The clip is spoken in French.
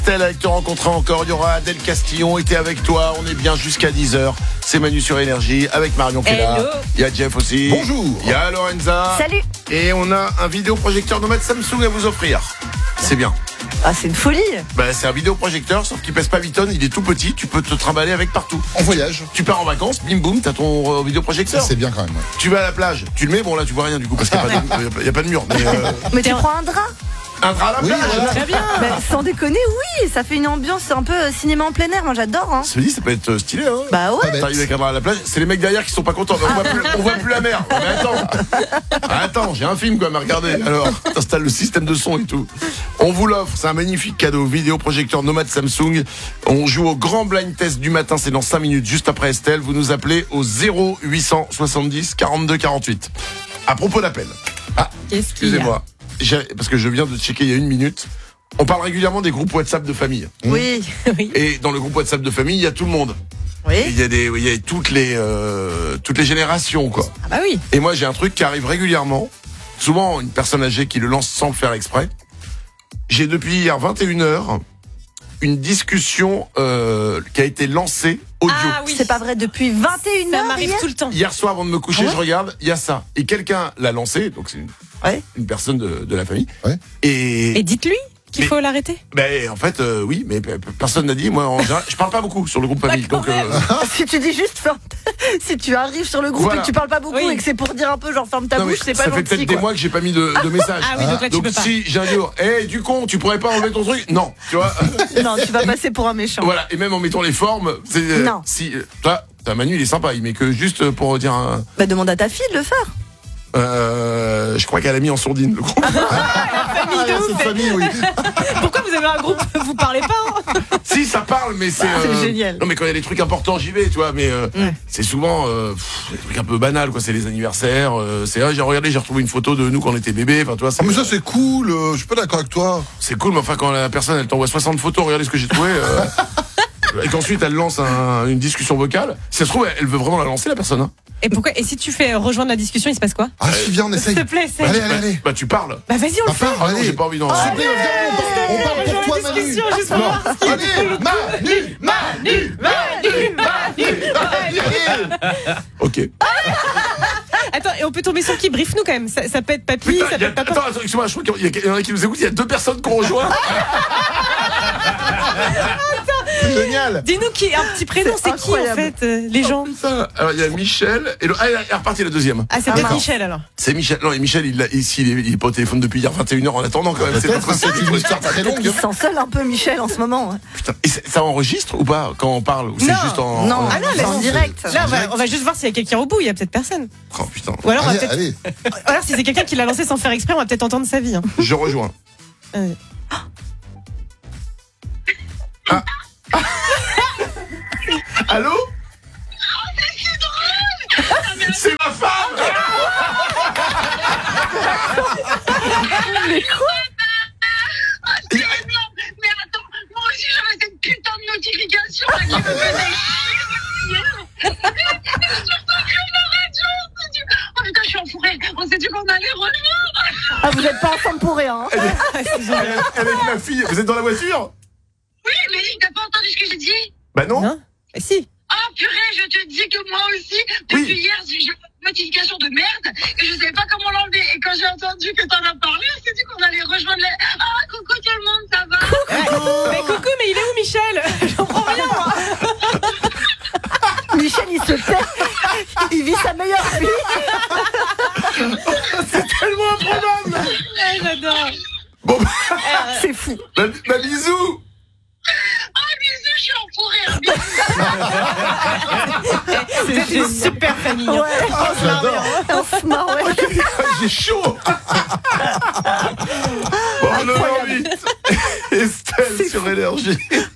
Estelle, avec te rencontrer encore, il y aura Adèle Castillon, était avec toi, on est bien jusqu'à 10h. C'est Manu sur Énergie, avec Marion qui est là. Il y a Jeff aussi. Bonjour. Il y a Lorenza. Salut. Et on a un vidéoprojecteur nomade Samsung à vous offrir. C'est bien. Ah, c'est une folie. C'est un vidéoprojecteur, sauf qu'il pèse pas 8 tonnes, il est tout petit, tu peux te trimballer avec partout. En voyage. Tu pars en vacances, bim boum, t'as ton vidéoprojecteur. C'est bien quand même. Ouais. Tu vas à la plage, tu le mets, bon là tu vois rien du coup, parce qu'il n'y a pas de mur. Mais tu prends un drap. Un drap à la Oui, plage. voilà. Très bien. Sans déconner, oui, ça fait une ambiance un peu cinéma en plein air. Moi, j'adore. Hein. Ça veut dire, ça peut être stylé, hein. Bah ouais. T'arrives avec un drap à la plage, c'est les mecs derrière qui sont pas contents. On voit plus la mer. Mais attends, j'ai un film quoi, mais regardez. Alors, t'installes le système de son et tout. On vous l'offre, c'est un magnifique cadeau. Vidéoprojecteur nomade Samsung. On joue au grand blind test du matin, c'est dans 5 minutes, juste après Estelle. Vous nous appelez au 0870 42 48. À propos d'appel. Excusez-moi. Parce que je viens de checker il y a 1 minute. On parle régulièrement des groupes WhatsApp de famille. Oui. Et dans le groupe WhatsApp de famille, il y a tout le monde. Oui. Il y a toutes les générations, quoi. Ah bah oui. Et moi, j'ai un truc qui arrive régulièrement. Souvent, une personne âgée qui le lance sans le faire exprès. J'ai depuis hier 21h une discussion qui a été lancée audio. Ah oui, c'est pas vrai, depuis 21h. Ça m'arrive tout le temps. Hier soir, avant de me coucher, je regarde, il y a ça. Et quelqu'un l'a lancé, donc c'est une personne de la famille. Ouais. Et dites-lui qu'il faut l'arrêter. En fait, oui, mais personne n'a dit. Moi, en général, je parle pas beaucoup sur le groupe famille. Donc, Si tu dis juste si tu arrives sur le groupe et que tu parles pas beaucoup et que c'est pour dire un peu genre ferme ta bouche, c'est pas gentil. Ça fait peut-être des mois que j'ai pas mis de message. Ah oui, donc là tu peux pas. Si j'ai un jour, du con, tu pourrais pas enlever ton truc? Non, tu vois. Non, tu vas passer pour un méchant. Voilà, et même en mettant les formes, non. Si toi, Manu, il est sympa, il met que juste pour dire un. Demande à ta fille de le faire. Je crois qu'elle a mis en sourdine le groupe. C'est une famille, oui. Pourquoi vous avez un groupe? Vous parlez pas? Si, ça parle, mais c'est. C'est génial. Non, mais quand il y a des trucs importants, j'y vais, tu vois. Mais c'est souvent des trucs un peu banals, quoi. C'est les anniversaires. J'ai retrouvé une photo de nous quand on était bébés. Enfin, tu vois. Mais ça c'est cool. Je suis pas d'accord avec toi. C'est cool, mais enfin, quand la personne elle t'envoie 60 photos, regardez ce que j'ai trouvé. Et qu'ensuite elle lance une discussion vocale. Si ça se trouve, elle veut vraiment la lancer, la personne. Hein. Et pourquoi? Et si tu fais rejoindre la discussion, il se passe quoi? Ah, si, viens, on essaye. S'il te plaît, essaye. Allez. Tu parles. Bah vas-y, on le fait. Ah non, j'ai pas envie d'en. S'il te plaît, viens, on parle pour toi, Manu. Discussion, juste pour voir ce qu'il y a. Allez, Manu. Ok. Attends, et on peut tomber sur qui? Brief-nous quand même. Ça peut être papy, ça peut être papa. Attends, excuse-moi, je crois qu'il y en a qui nous écoutent. Il y a 2 personnes qu'on rejoint. Génial. Dis-nous qui, un petit prénom, c'est qui en fait, les gens? Alors il y a Michel. Et elle est repartie la deuxième. Ah, c'est peut-être Michel alors. C'est Michel. Non, et Michel, il est pas au téléphone depuis hier 21h en attendant quand même. C'est pas possible. C'est une histoire très longue. Il sent seul un peu Michel en ce moment. Putain. Et ça enregistre ou pas quand on parle? Ou c'est juste en. Non, Ah non, c'est en direct. Là, on va juste voir s'il y a quelqu'un au bout. Il y a peut-être personne. Oh putain. Ou alors, Allez. alors si c'est quelqu'un qui l'a lancé sans faire exprès, on va peut-être entendre sa vie. Hein. Je rejoins. Allô? C'est ma femme! Mais quoi? Mais attends, moi aussi j'avais cette putain de notification là qui me faisait chier. Surtout que la radio, on s'est dit, oh putain, je suis enfourrée, on s'est dit qu'on allait rejoindre. Ah, vous êtes pas ensemble pour rien. Hein. Elle est ma fille. Vous êtes dans la voiture? Oui, mais t'as pas entendu ce que j'ai dit? Bah non. Non? Et si. Ah purée, je te dis que moi aussi, depuis hier, j'ai une notification de merde et je savais pas comment l'enlever. Et quand j'ai entendu que t'en as parlé, on s'est dit qu'on allait rejoindre les... Ah, coucou tout le monde, ça va? Mais coucou, mais il est où Michel? J'en prends rien moi. Michel, il se perd. Il vit sa meilleure vie. C'est tellement improbable. J'adore. Bon, C'est fou. ma bisou. Ah, bisous, je suis enfourée. C'est une super famille. Hein. Ouais. On se marre, ouais. J'ai chaud. Bon, 9h08. Estelle sur Énergie.